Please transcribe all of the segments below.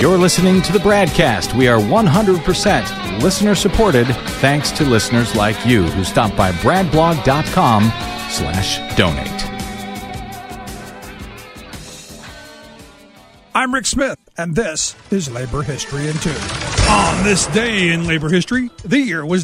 You're listening to the Bradcast. We are 100% listener supported thanks to listeners like you who stop by bradblog.com/donate. I'm Rick Smith, and this is Labor History in 2. On this day in labor history, the year was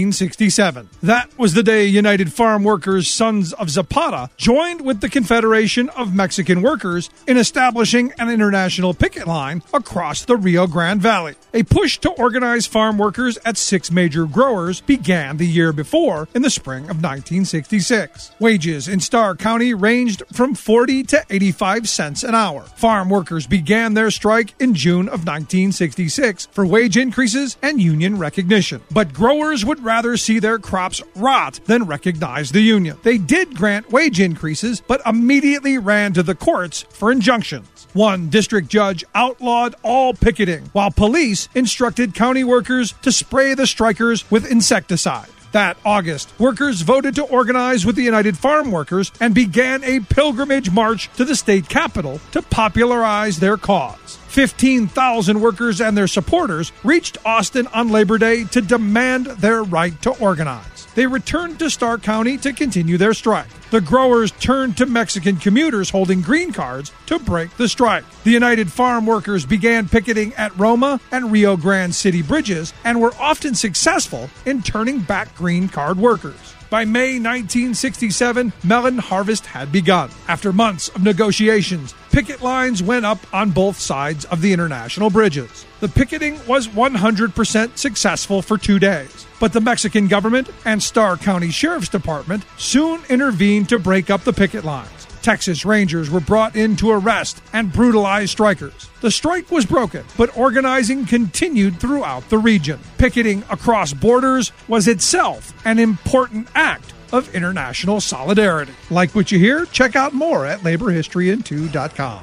1967. That was the day United Farm Workers Sons of Zapata joined with the Confederation of Mexican Workers in establishing an international picket line across the Rio Grande Valley. A push to organize farm workers at 6 major growers began the year before, in the spring of 1966. Wages in Starr County ranged from 40 to 85 cents an hour. Farm workers began their strike in June of 1966 for wage increases and union recognition. But growers would rather see their crops rot than recognize the union. They did grant wage increases, but immediately ran to the courts for injunctions. One district judge outlawed all picketing, while police instructed county workers to spray the strikers with insecticide. That August, workers voted to organize with the United Farm Workers and began a pilgrimage march to the state capitol to popularize their cause. 15,000 workers and their supporters reached Austin on Labor Day to demand their right to organize. They returned to Starr County to continue their strike. The growers turned to Mexican commuters holding green cards to break the strike. The United Farm Workers began picketing at Roma and Rio Grande City bridges and were often successful in turning back green card workers. By May 1967, melon harvest had begun. After months of negotiations, picket lines went up on both sides of the international bridges. The picketing was 100% successful for 2 days, but the Mexican government and Starr County Sheriff's Department soon intervened to break up the picket lines. Texas Rangers were brought in to arrest and brutalize strikers. The strike was broken, but organizing continued throughout the region. Picketing across borders was itself an important act of international solidarity. Like what you hear? Check out more at laborhistoryin2.com.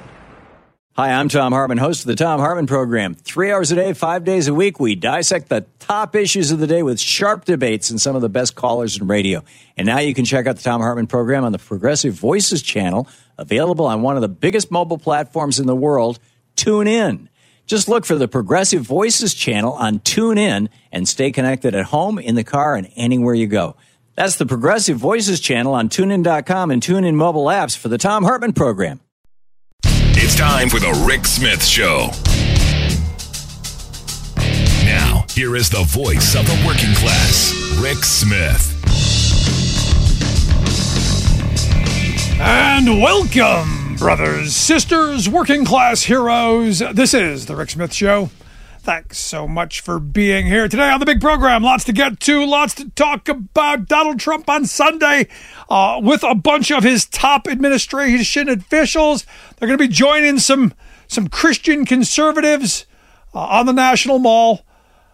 Hi, I'm Tom Hartman, host of the Tom Hartman Program. 3 hours a day, 5 days a week, we dissect the top issues of the day with sharp debates and some of the best callers in radio. And now you can check out the Tom Hartman Program on the Progressive Voices channel, available on one of the biggest mobile platforms in the world, TuneIn. Just look for the Progressive Voices channel on TuneIn and stay connected at home, in the car, and anywhere you go. That's the Progressive Voices channel on TuneIn.com and TuneIn mobile apps for the Tom Hartman Program. It's time for the Rick Smith Show. Now, here is the voice of the working class, Rick Smith. And welcome, brothers, sisters, working class heroes. This is the Rick Smith Show. Thanks so much for being here today on the big program. Lots to get to, lots to talk about. Donald Trump on Sunday with a bunch of his top administration officials. They're going to be joining some Christian conservatives on the National Mall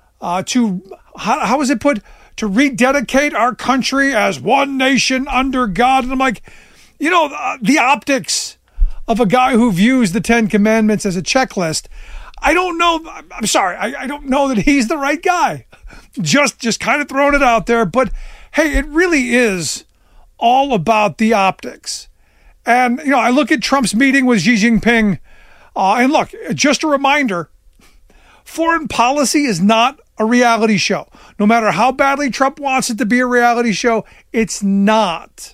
to, how was it put? To rededicate our country as one nation under God. And I'm like, you know, the optics of a guy who views the Ten Commandments as a checklist, I don't know. I'm sorry. I don't know that he's the right guy. Just kind of throwing it out there. But hey, it really is all about the optics. And, you know, I look at Trump's meeting with Xi Jinping. And look, just a reminder, foreign policy is not a reality show. No matter how badly Trump wants it to be a reality show, it's not.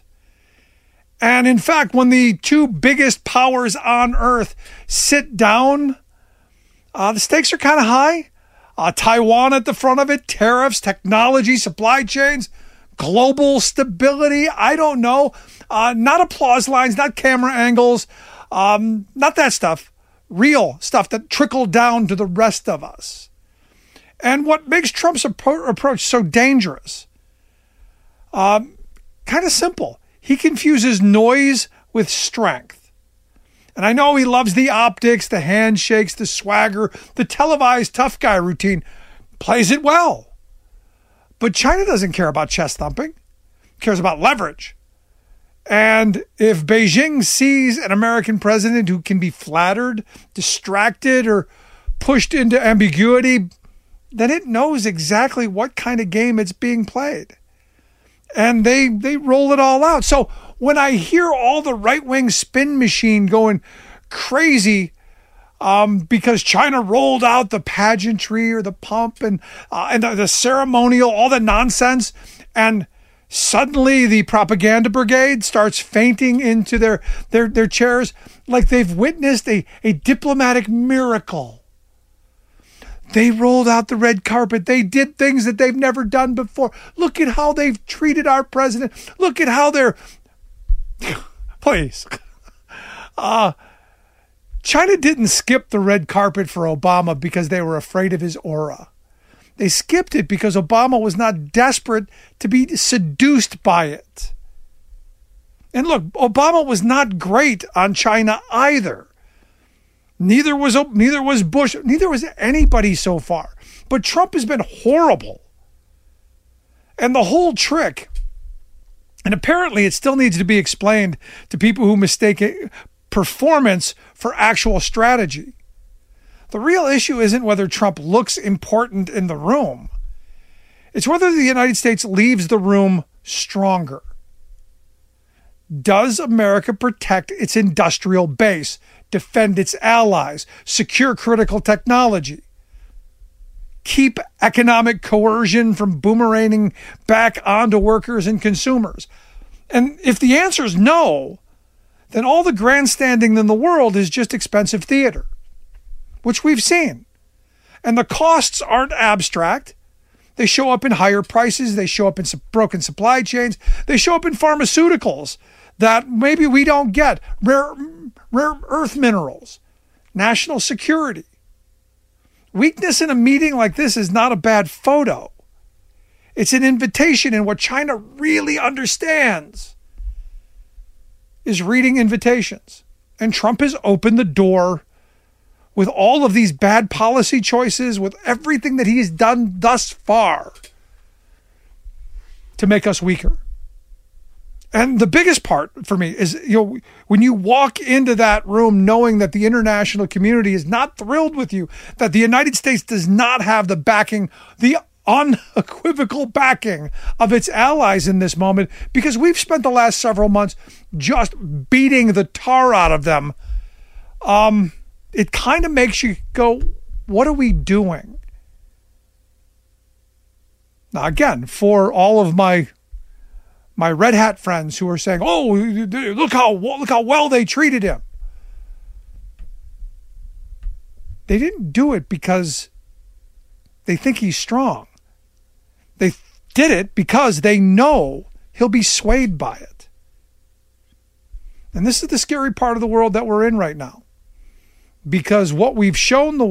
And in fact, when the two biggest powers on earth sit down, the stakes are kind of high. Taiwan at the front of it, tariffs, technology, supply chains, global stability. I don't know. Not applause lines, not camera angles, not that stuff. Real stuff that trickled down to the rest of us. And what makes Trump's approach so dangerous? Kind of simple. He confuses noise with strength. And I know he loves the optics, the handshakes, the swagger, the televised tough guy routine. Plays it well. But China doesn't care about chest thumping. Cares about leverage. And if Beijing sees an American president who can be flattered, distracted, or pushed into ambiguity, then it knows exactly what kind of game it's being played. And they roll it all out. So when I hear all the right-wing spin machine going crazy because China rolled out the pageantry or the pomp and the ceremonial, all the nonsense, and suddenly the propaganda brigade starts fainting into their chairs like they've witnessed a diplomatic miracle. They rolled out the red carpet. They did things that they've never done before. Look at how they've treated our president. Look at how they're... Please. China didn't skip the red carpet for Obama because they were afraid of his aura. They skipped it because Obama was not desperate to be seduced by it. And look, Obama was not great on China either. Neither was Bush. Neither was anybody so far. But Trump has been horrible. And the whole trick, and apparently it still needs to be explained to people who mistake performance for actual strategy. The real issue isn't whether Trump looks important in the room. It's whether the United States leaves the room stronger. Does America protect its industrial base, defend its allies, secure critical technology, keep economic coercion from boomeranging back onto workers and consumers? And if the answer is no, then all the grandstanding in the world is just expensive theater, which we've seen. And the costs aren't abstract. They show up in higher prices. They show up in broken supply chains. They show up in pharmaceuticals that maybe we don't get. Rare earth minerals, national security. Weakness in a meeting like this is not a bad photo. It's an invitation, and what China really understands is reading invitations. And Trump has opened the door with all of these bad policy choices, with everything that he's done thus far to make us weaker. And the biggest part for me is, when you walk into that room knowing that the international community is not thrilled with you, that the United States does not have the backing, the unequivocal backing of its allies in this moment, because we've spent the last several months just beating the tar out of them. It kind of makes you go, what are we doing? Now, again, for all of my red hat friends who are saying, "Oh, look how well they treated him," they didn't do it because they think he's strong. They did it because they know he'll be swayed by it. And this is the scary part of the world that we're in right now, because what we've shown the